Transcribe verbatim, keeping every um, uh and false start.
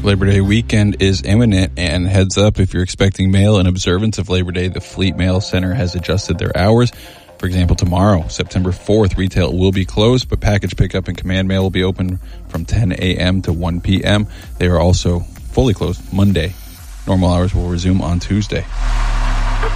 Labor Day weekend is imminent, and heads up, if you're expecting mail in observance of Labor Day, the Fleet Mail Center has adjusted their hours. For example, tomorrow, September fourth, retail will be closed, but package pickup and command mail will be open from ten a.m. to one p.m. They are also fully closed Monday. Normal hours will resume on Tuesday.